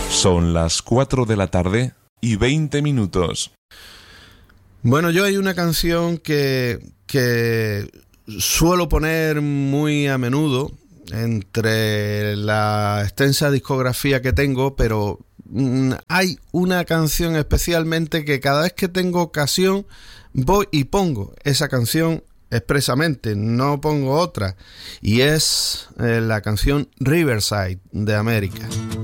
Son las 4 de la tarde y 20 minutos. Bueno, yo hay una canción que suelo poner muy a menudo entre la extensa discografía que tengo, pero hay una canción especialmente que cada vez que tengo ocasión voy y pongo esa canción expresamente, no pongo otra, y es la canción Riverside de América.